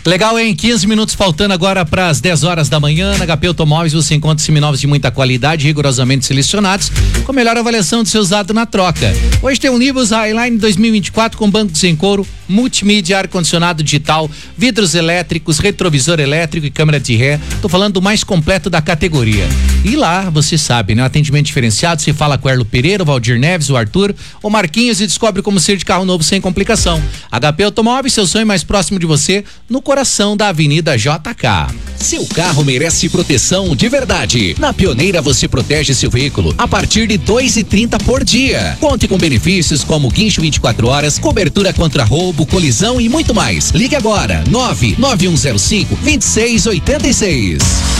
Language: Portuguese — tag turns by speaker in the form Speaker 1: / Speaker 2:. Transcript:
Speaker 1: Legal, hein? 15 minutos faltando agora para as 10 horas da manhã. Na HP Automóveis você encontra seminovos de muita qualidade, rigorosamente selecionados, com melhor avaliação do seu usado na troca. Hoje tem um Nivus Highline 2024 com bancos em couro, multimídia, ar-condicionado digital, vidros elétricos, retrovisor elétrico e câmera de ré. Tô falando do mais completo da categoria. E lá, você sabe, né? Atendimento diferenciado, se fala com o Erlo Pereira, o Valdir Neves, o Arthur, o Marquinhos e descobre como ser de carro novo sem complicação. HP Automóveis, seu sonho mais próximo de você, no coração da Avenida JK.
Speaker 2: Seu carro merece proteção de verdade. Na Pioneira você protege seu veículo a partir de R$ 2,30 por dia. Conte com benefícios como guincho 24 horas, cobertura contra roubo, colisão e muito mais. Ligue agora, 99105-2686.